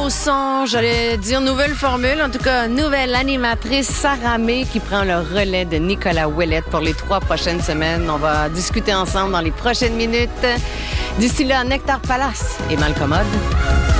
au son, j'allais dire nouvelle formule, en tout cas nouvelle animatrice Sarah May qui prend le relais de Nicolas Ouellette pour les 3 prochaines semaines. On va discuter ensemble dans les prochaines minutes. D'ici là, Nectar Palace et Malcommode.